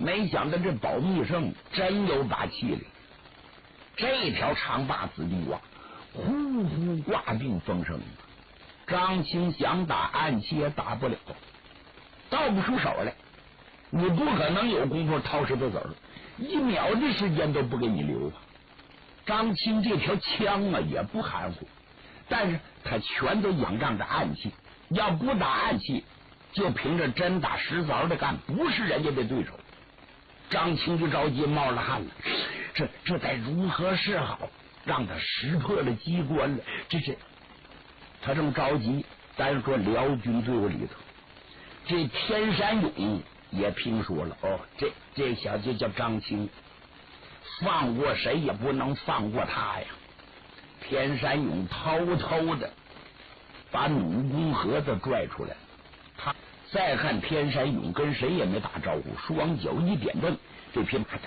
没想到这保密胜真有把气力，这条长把子弟啊，呼呼挂定风声。张青想打暗器也打不了，倒不出手来，你不可能有功夫掏石头子儿，1秒的时间都不给你留啊。张青这条枪啊也不含糊，但是他全都仰仗着暗器，要不打暗器就凭着真打实凿的干，不是人家的对手。张青就着急冒了汗了，这该如何是好？让他识破了机关了，他正着急。咱说辽军队伍里头，这天山勇也听说了，这小子叫张青，放过谁也不能放过他呀。天山勇偷偷的把弩弓盒子拽出来，他再看天山勇跟谁也没打招呼，双脚一点蹬，这匹马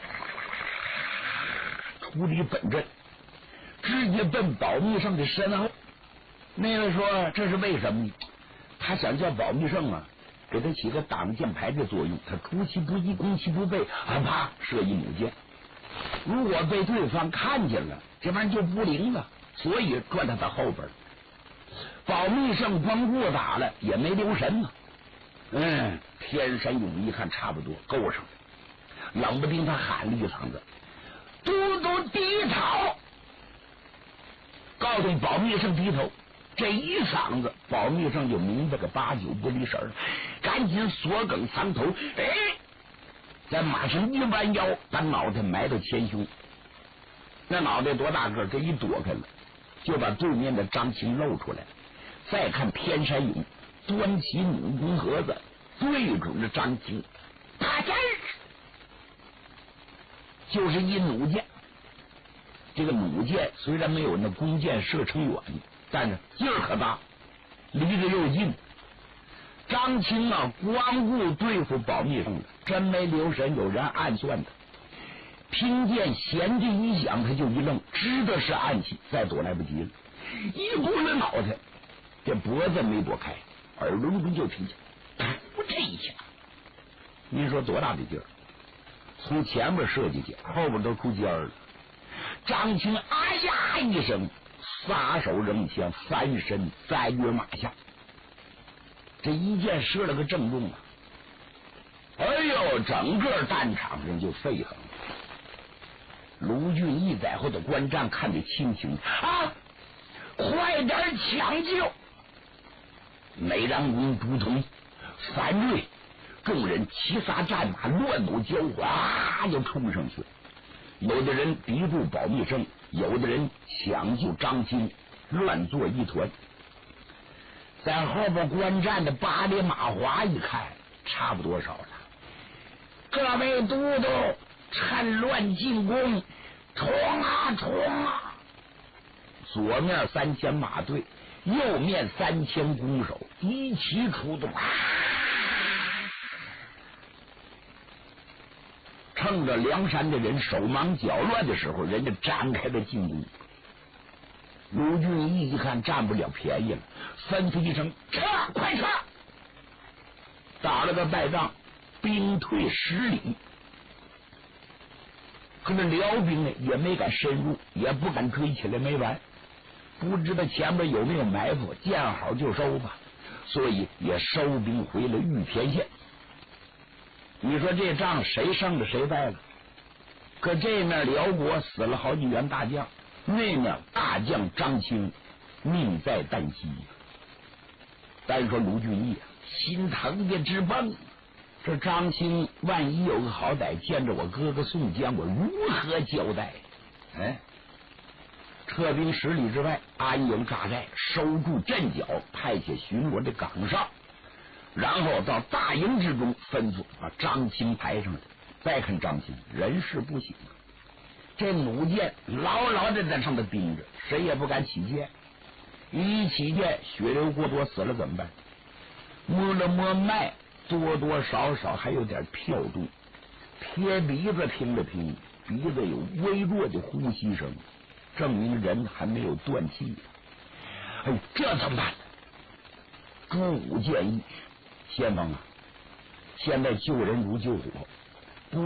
出离本阵，直接奔保密胜的身后。那位说这是为什么呢？他想叫保密胜啊给他起个挡箭牌的作用，他出其不意攻其不备，啪射一弩箭。如果被对方看见了，这玩意儿就不灵了，所以转到他后边。保密胜光顾打了也没留神呢。天山勇一看差不多够上了，冷不丁他喊了一嗓子：“都低头！”告诉保密胜低头。这一嗓子，保密胜就明白个8、9不离神，赶紧锁梗藏头，在马上一弯腰，把脑袋埋到前胸。那脑袋多大个，这一躲开了，就把对面的张青露出来。再看天山勇端起弩弓盒子，对准了张青，啪嚓，就是一弩箭。这个弩箭虽然没有那弓箭射程远，但是劲儿可大，离得又近。张青啊，光顾对付保密胜了，真没留神有人暗算他。听见弦这一响，他就一愣，知道是暗器，再躲来不及了，一拨了脑袋，这脖子没拨开，耳朵中就听见，我这一下，您说多大的劲儿？从前面射进去，后边都出尖了。张青哎呀一声，撒手扔枪，翻身栽于马下。这一箭射了个正中啊！哎呦，整个战场上就沸腾了。卢俊义在后的观战看得清清啊，快点抢救！美髯公、朱仝、樊瑞众人齐撒战马，乱弩交火，就冲上去了。有的人敌住保密胜，有的人抢救张青，乱作一团。在后边观战的八里马华一看，差不多少了。各位都督，趁乱进攻，冲啊冲啊！左面3000马队，右面3000弓手一齐出动。趁着梁山的人手忙脚乱的时候，人家展开了进攻。卢俊义一看占不了便宜了，吩咐一声：“撤，快撤！”打了个败仗，兵退10里。可是辽兵呢，也没敢深入，也不敢追起来没完，不知道前面有没有埋伏，见好就收吧，所以也收兵回了玉田县。你说这仗谁胜了谁败了？可这面辽国死了好几员大将，那面大将张青命在旦夕。单说卢俊义心疼的直蹦，这张青万一有个好歹，见着我哥哥宋江，我如何交代？撤兵10里之外，安营扎寨，收住阵脚，派遣巡逻的岗哨，然后到大营之中吩咐把张青抬上来。再看张青人事不省，这弩箭牢牢的在上面盯着，谁也不敢起箭。一起箭血流过多，死了怎么办？摸了摸脉，多多少少还有点跳动，贴鼻子听了听，鼻子有微弱的呼吸声，证明人还没有断气。这怎么办？朱武建议：先锋啊，现在救人如救火，